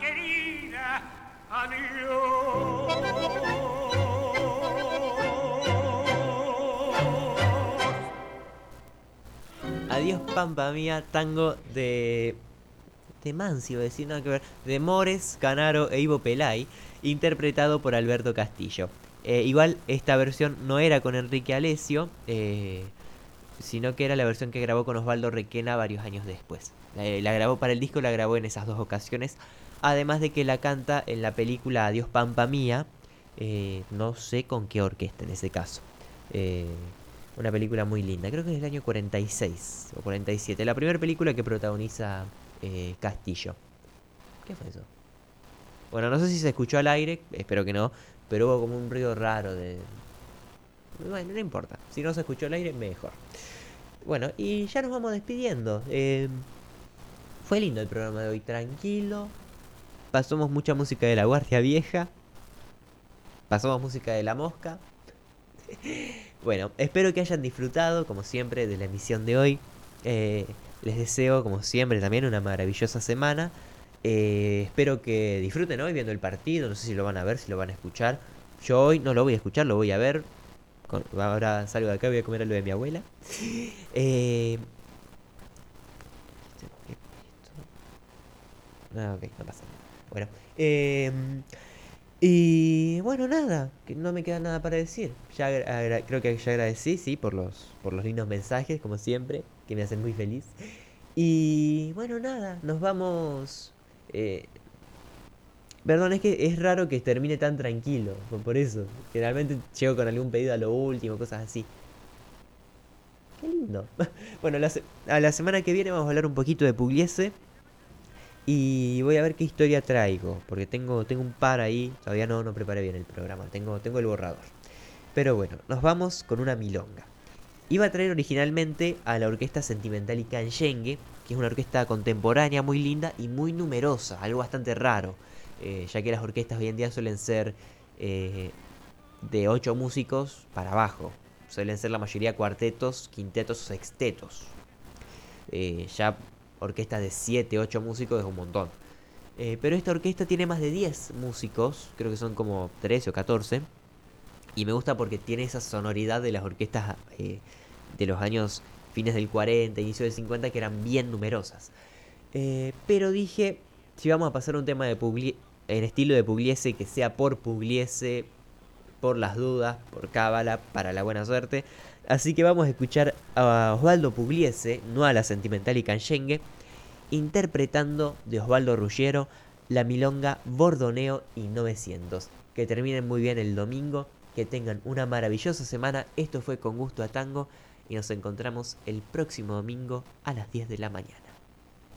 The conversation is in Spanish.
querida, adiós. Adiós Pampa Mía, tango de Mansi, iba a decir, nada que ver, de Mores, Canaro e Ivo Pelay, interpretado por Alberto Castillo. Igual esta versión no era con Enrique Alessio, sino que era la versión que grabó con Osvaldo Requena varios años después. La grabó para el disco, la grabó en esas dos ocasiones, además de que la canta en la película Adiós Pampa Mía, no sé con qué orquesta en ese caso. Eh, una película muy linda, creo que es del año 46 o 47, la primera película que protagoniza Castillo. ¿Qué fue eso? Bueno, no sé si se escuchó al aire, espero que no, pero hubo como un ruido raro de... Bueno, no importa, si no se escuchó al aire, mejor. Bueno, y ya nos vamos despidiendo. Fue lindo el programa de hoy, tranquilo. Pasamos mucha música de la Guardia Vieja. Pasamos música de La Mosca. Bueno, espero que hayan disfrutado, como siempre, de la emisión de hoy. Les deseo, como siempre, también una maravillosa semana. Espero que disfruten hoy viendo el partido. No sé si lo van a ver, si lo van a escuchar. Yo hoy no lo voy a escuchar, lo voy a ver. Ahora salgo de acá y voy a comer algo de mi abuela. Eh, ok, no pasa nada. Bueno, y bueno, nada, que no me queda nada para decir. Creo que ya agradecí, sí, por los lindos mensajes, como siempre, que me hacen muy feliz. Y bueno, nada, nos vamos. eh, Perdón, es que es raro que termine tan tranquilo, por eso. Generalmente llego con algún pedido a lo último, cosas así. Qué lindo. Bueno, a la semana que viene vamos a hablar un poquito de Pugliese. Y voy a ver qué historia traigo. Porque tengo un par ahí. Todavía no preparé bien el programa. Tengo el borrador. Pero bueno, nos vamos con una milonga. Iba a traer originalmente a la Orquesta Sentimental y Canyengue, que es una orquesta contemporánea muy linda y muy numerosa, algo bastante raro, ya que las orquestas hoy en día suelen ser eh, de 8 músicos para abajo. Suelen ser la mayoría cuartetos, quintetos o sextetos. Ya orquestas de 7 8 músicos es un montón. Pero esta orquesta tiene más de 10 músicos, creo que son como 13 o 14. Y me gusta porque tiene esa sonoridad de las orquestas de los años fines del 40, inicio del 50, que eran bien numerosas. Pero dije, si vamos a pasar un tema en estilo de Pugliese, que sea por Pugliese, por las dudas, por cábala, para la buena suerte. Así que vamos a escuchar a Osvaldo Pugliese, no a la Sentimental y Canyengue, interpretando de Osvaldo Ruggiero la milonga Bordoneo y 900. Que terminen muy bien el domingo, que tengan una maravillosa semana. Esto fue Con Gusto a Tango y nos encontramos el próximo domingo a las 10 de la mañana.